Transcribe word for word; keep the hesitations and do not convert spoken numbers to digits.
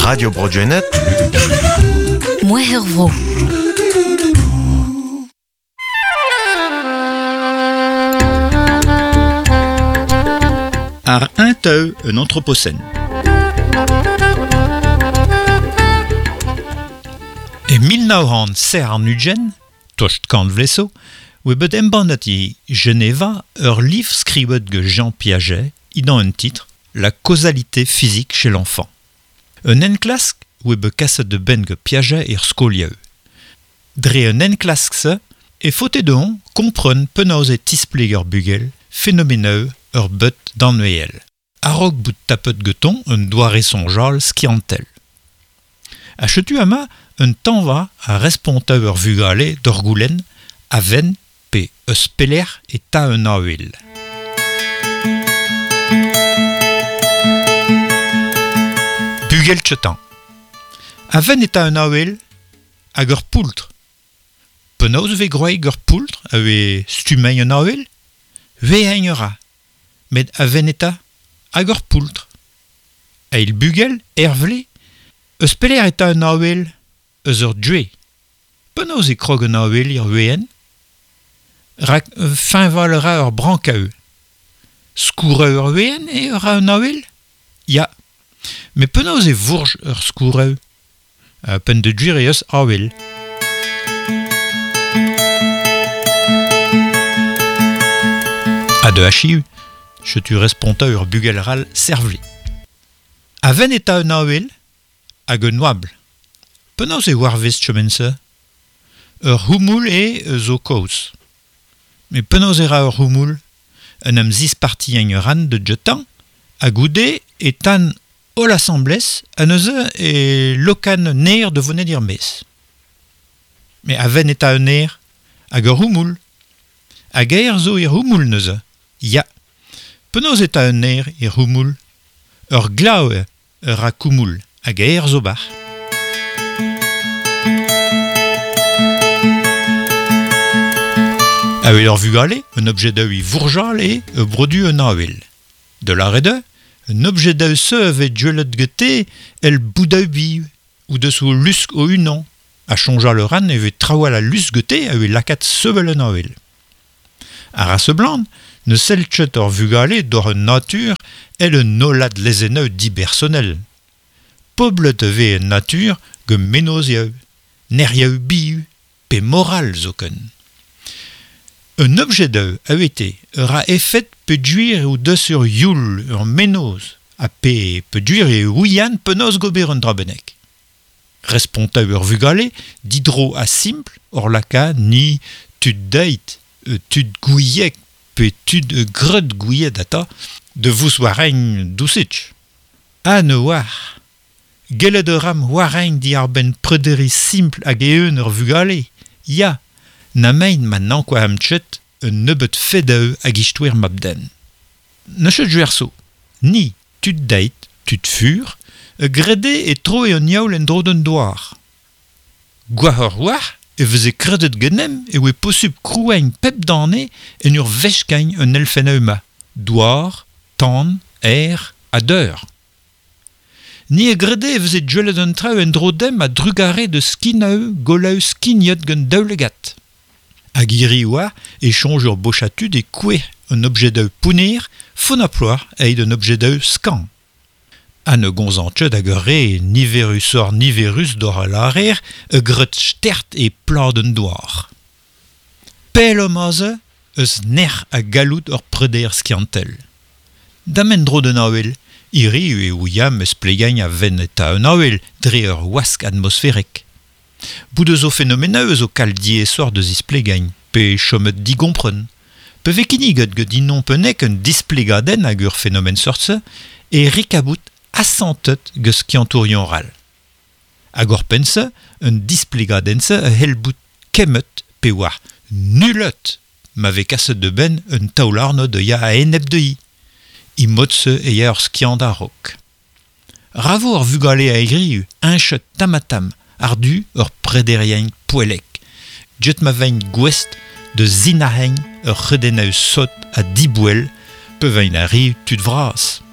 Radio Broadgenet. Moi Hervro. Ar un teu un anthropocène. E mil naucent ser ar nugen, tocht kant vleso, we bet embannet i Geneva ur livre skrivet ge Jean Piaget, idan un titre, La causalité physique chez l'enfant. Un enklask we be kasset de ben ge Piaget ir skoliae. Dre un enklask se, e fote de on kompren penaos e tispleg ur bugel, phénoméneux ur bet d'annuel. Arok bout tapet geton un doare sonjal skiantel. Achetu ama un tanva a responta ur vugale d'ur goulen a ven pe eus peler et ta un aouel. Bugel tchetan. A ven et ta un aouel hag ur poultre. Penaos ve groeg ur poultre a ve stumei un aouel? Ve ein eura. Met a ven eta hag ur poultre. A il bugel ervle eus peler eta un aouel eus ur dwe. Penaos e krog un aouel ir ween? Rak fin valera ur brankae. Skoure ur ween e eura un aouel? Ya. Me penaos e vourj ur skoure? A pen de dwir eus aouel. A de hachiu, chetu responta ur bugel ral servli. A ven eta un aouel hag un oabl. Penaos e warvest chemense? Ur houmoul e zo kaoz. Me penaos era ur houmoul? Un am zis parti en ran de djetan, a goude et tan ol assemblès an euse e lokan ner de vonet dir mes. Me a ven eta un ner hag ur houmoul? Hag er zo ir houmoul neuze? Ya. Penaos eta un ner ir houmoul? Ur glaoe ur a koumoul hag er zo bar. Avel ur vugale, un objet d'eu i vourjal e e brodu un aouel. De la rede, un objet d'eu se ve djuelet gete el boudeu bi ou de sou lusk o unan. A chonja le ran e ve traoa la lusk gete a ve lakat sevel un aouel. A race bland, ne selchet ur vugale d'or un natur el un nolad lezeneu dibersonnel. Poblet ve en natur ge menoz yeu, ner yeu biu, pe moral zoken. Un objet d'eu a été ra effet pe duir ou de sur youl ur menoz a pe pe duir e ouian penaos gober un drabenek. Responta ur vugale d'hydro a simple or laka ni tud deit e tud gouiek pe tud e gred gouiet data de vous warein doucitch. A ne war. Gele de ram warein di ar ben prederi simple hag eun ur vugale. Ya. Na mein maintenant quoi am tchet un nebeut fedeu hag istouer mabden. Ne chet juerso. Ni tud deit, tud fur, e grede e tro e un yaoul en dro d'un doar. Gwa ur war, e veze kredet genem e oe posub krouein pep d'ane en ur vechkain un elfeneu ma. Doar, tan, er, a deur. Ni e grede e veze djuelet un trao en dro dem a drugare de skinau goleu skiniot gant daoulegat. Hag iri oa e chonj ur bochatud e kouez un objet d'eu pounir fonaploar eid un objet d'eu skan. Ha ne gonzantchet hag ur re niverus or niverus d'or a larer e gret stert e plad un doar. Pel omaze eus ner a galout ur preder skiantel. Damen dro d'un aouel, iri e ouiam eus plegañ a ven eta un aouel dre ur wask atmosphérek. Bout zo phénoméneux zo kal die sort de zis plegañ, pe chomet di gompren. Pe vekiniget ge di non penek un displegaden hag ur phénomène sortse, e rikabout asantet ge skiantourion ral. Hag ur pense, un displegadense a helbout kemet pe war nulot ma ve kaset de ben un taoularno de ya a enep de hi. I modse e ya ur skiant a rok. Ravo ur vugale a egri un chet tamatam, ardu ur prederien poelek. Jet ma vein gwest de zinahen ur redeneu sot a dibouel, pe vein a ri tud vras.